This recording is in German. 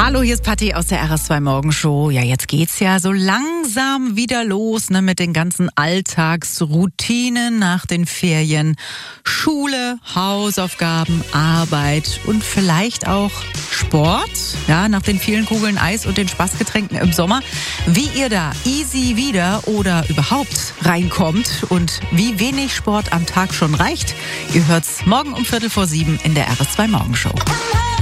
Hallo, hier ist Patti aus der RS2 Morgenshow. Ja, jetzt geht's ja so langsam wieder los, ne, mit den ganzen Alltagsroutinen nach den Ferien. Schule, Hausaufgaben, Arbeit und vielleicht auch Sport. Ja, nach den vielen Kugeln Eis und den Spaßgetränken im Sommer. Wie ihr da easy wieder oder überhaupt reinkommt und wie wenig Sport am Tag schon reicht, ihr hört's morgen um 6:15 in der RS2 Morgenshow.